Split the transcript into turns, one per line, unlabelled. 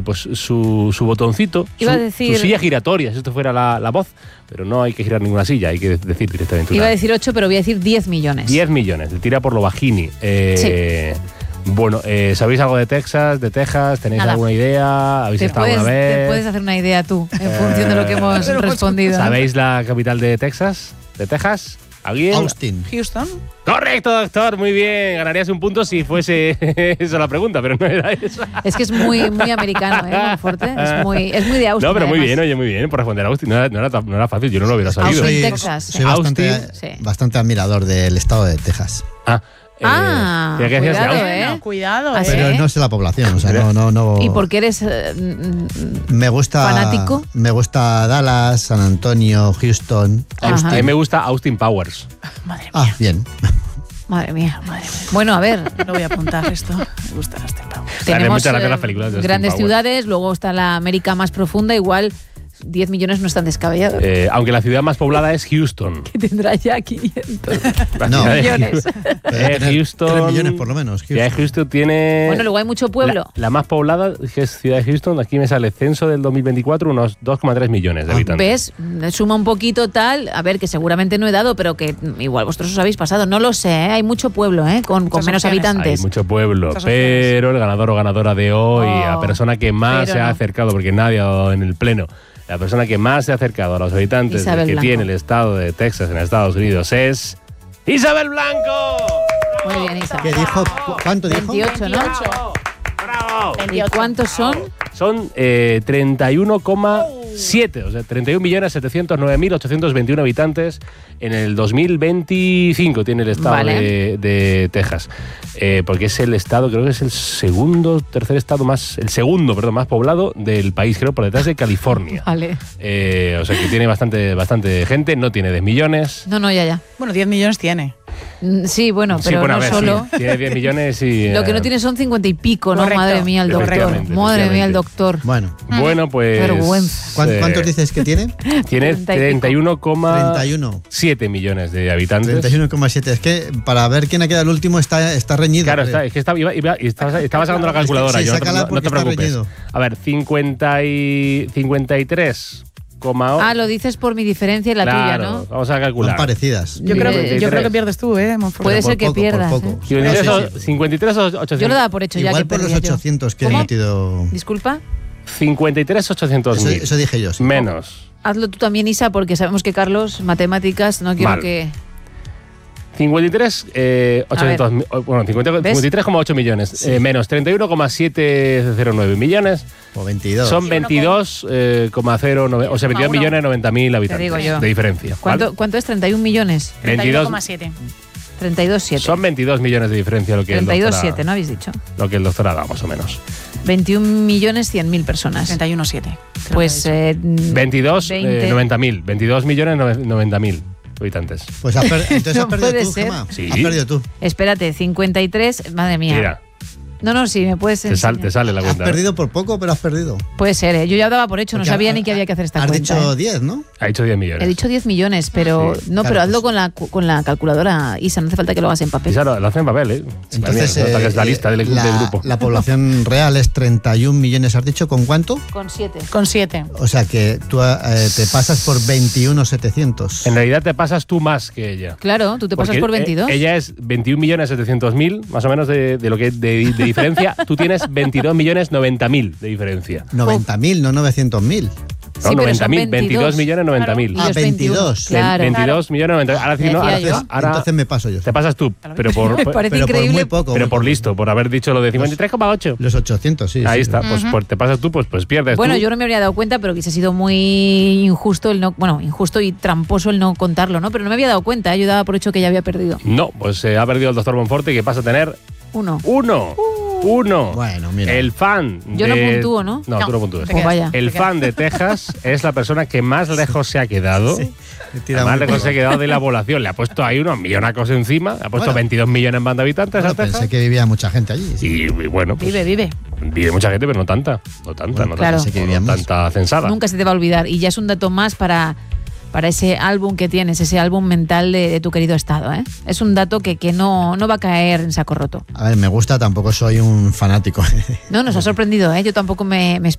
pues su botoncito,
Iba a decir,
su silla giratoria, si esto fuera la voz, pero no hay que girar ninguna silla, hay que decir directamente.
Iba a decir 8, pero voy a decir 10 millones.
10 millones, tira por lo bajini.
Sí.
Bueno, ¿sabéis algo de Texas, de Texas? ¿Tenéis
Nada.
alguna idea? ¿Habéis estado alguna vez?
Te puedes hacer una idea tú, en función de lo que hemos respondido.
¿Sabéis la capital de Texas? ¿De Texas? ¿Alguien?
Austin.
Houston.
Correcto, doctor, muy bien. Ganarías un punto si fuese esa la pregunta, pero no era esa.
Es que es muy americano, Monforte. Es muy de Austin.
No, pero muy
además.
bien, oye, muy bien. Por responder a Austin no era fácil, yo no lo hubiera sabido.
Austin,
Soy,
Texas.
soy bastante,
Austin.
Sí.
bastante admirador del estado de Texas.
Tenía que decir
cuidado,
Austin.
Cuidado,
¿Ah, sí?
Pero no sé la población, o sea, no.
¿Y por qué eres
Me gusta.
fanático?
Me gusta Dallas, San Antonio, Houston.
Ajá.
A mí me gusta Austin Powers.
Madre mía,
Ah, bien.
Madre mía. Bueno, a ver,
no voy a apuntar esto. Me gusta este pavo.
tenemos
muchas gracias las películas de Austin
grandes
Powers.
ciudades, luego está la América más profunda, igual 10 millones no están descabellados.
Aunque la ciudad más poblada es Houston.
Que tendrá ya 500
No.
millones.
Debe tener
Houston.
3 millones por lo menos.
Ciudad de Houston tiene...
Bueno, luego hay mucho pueblo.
La más poblada, que es Ciudad de Houston, aquí me sale censo del 2024, unos 2,3 millones de habitantes.
¿Ves? Suma un poquito tal, a ver, que seguramente no he dado, pero que igual vosotros os habéis pasado. No lo sé, hay mucho pueblo, con
Muchas
menos
opciones.
Hay
habitantes.
mucho pueblo,
Muchas opciones.
pero el ganador o ganadora de hoy, la persona que más
pero
se ha
no.
acercado, porque nadie ha dado en el pleno, la persona que más se ha acercado a los habitantes
Isabel
que
Blanco.
tiene el estado de Texas en Estados Unidos es Isabel Blanco.
Muy bien, Isa.
¿Qué dijo? ¿Cuánto dijo?
28, ¿no?
¡Bravo!
¿Y
28.
cuántos son?
Son 31,7, o sea, 31.709.821 habitantes en el 2025 tiene el estado
Vale.
de Texas. Porque es el estado, creo que es el segundo más poblado del país, creo, por detrás de California.
Vale.
O sea que tiene bastante gente, no tiene 10 millones.
No, ya.
Bueno, 10 millones tiene.
Sí, bueno,
Sí,
pero
bueno, a
no
ver,
solo.
sí, tiene 10 millones y...
Lo que no tiene son 50 y pico, ¿no?
Correcto.
Madre mía, el doctor.
Efectivamente,
Madre mía, el
efectivamente.
doctor.
Bueno.
Bueno, pues...
Vergüenza.
¿Cuántos dices que tiene?
Tiene
31.
31,7 millones de habitantes.
31,7. Es que para ver quién ha quedado el último está reñido.
Claro,
creo.
es que estaba sacando la calculadora.
Sí,
yo,
sácala
no
porque
te
está
preocupes.
reñido.
A ver, 53,8.
Lo dices por mi diferencia y la tuya, ¿no?
Vamos a
Son
calcular.
parecidas.
Yo creo
53.
que pierdes tú, Monforte.
Puede
Por
ser que
poco, por
pierdas.
poco.
¿eh?
53
No,
o
sí, sí.
53 o 800.
Yo lo daba por hecho ya
Igual
que
por los
perdía yo.
800 que he
¿Cómo?
metido.
Disculpa,
53,800.000.
Eso dije yo, sí.
Menos.
hazlo tú también, Isa, porque sabemos que Carlos, matemáticas, no quiero
Mal.
que...
53,800. Bueno, 53,8 millones.
Sí.
Menos 31,709 millones.
O 22.
Son 22,09. O sea, 22 millones 90.000 habitantes.
digo yo.
De diferencia. ¿vale?
¿Cuánto es? 31 millones.
32,7.
32,7.
Son 22 millones de diferencia lo que el
32,7,
doctor
¿no habéis dicho?
Lo que el doctor ha dado, más o menos.
21 millones 100.000 personas.
31,7.
Pues
22,
20.
90.000. 22 millones 90.000 habitantes.
Pues entonces
No
has perdido
puede
tú,
ser.
Gemma.
Sí.
Has perdido tú.
Espérate, 53, madre mía.
Mira,
No, sí, me puedes
te sale la
Has
cuenta.
perdido por poco, pero has perdido.
Puede ser, ¿eh? Yo ya daba por hecho, no
Porque
sabía ni que había que hacer esta
Has
cuenta.
dicho
¿eh?
10, ¿no?
Ha dicho 10 millones.
He dicho 10 millones, pero
Sí,
no,
claro,
pero hazlo
pues.
con la calculadora, Isa, no hace falta que lo hagas en papel.
Quizá lo hacen en papel, ¿eh?
Entonces,
También, es la lista del grupo.
la población real es 31 millones, ¿has dicho? ¿Con cuánto?
Con 7.
Con 7.
O sea que tú te pasas por 21,700.
En realidad te pasas tú más que ella.
Claro, tú te pasas
Porque
por 22.
Ella es 21.700.000, más o menos de lo que de diferencia. Tú tienes 22.090.000 de diferencia.
90.000, no 900.000.
No,
Sí, pero son
90.000, 22.090.000.
Y
Ah,
los
22.
Claro.
22.090.000. Ahora sí, no,
Decía yo.
ahora
Entonces me paso yo.
te pasas tú, pero por,
Me parece
Pero por
increíble.
muy poco.
pero
muy
por
poco.
listo, por haber dicho lo de 53,8.
Los 800, sí.
Ahí
sí.
está, pues te pasas tú, pues pierdes
Bueno,
tú.
yo no me habría dado cuenta, pero quizá ha sido muy injusto injusto y tramposo el no contarlo, ¿no? Pero no me había dado cuenta, yo daba por hecho que ya había perdido.
No, pues ha perdido el doctor Monforte, que pasa a tener
1.
uno.
Bueno, mira.
El fan
Yo no puntúo, ¿no?
No, tú no puntúas.
te
Pues
quedas.
vaya.
El fan de Texas es la persona que más lejos se ha quedado.
Sí, he tirado
Más
muy
lejos
poco.
se ha quedado de la población. Le ha puesto ahí unos millonacos encima. Le ha puesto
Bueno.
22 millones en banda de habitantes
Bueno,
a Texas.
pensé que vivía mucha gente allí. Sí.
Y bueno, pues
Vive.
vive mucha gente, pero no tanta. No tanta,
Bueno,
no
claro.
tanta.
Pensé que
No
vivía más.
tanta censada.
Nunca se te va a olvidar. Y ya es un dato más para ese álbum que tienes, ese álbum mental de tu querido estado, ¿eh? Es un dato que no va a caer en saco roto.
A ver, me gusta, tampoco soy un fanático.
No, nos ha sorprendido, ¿eh? Yo tampoco me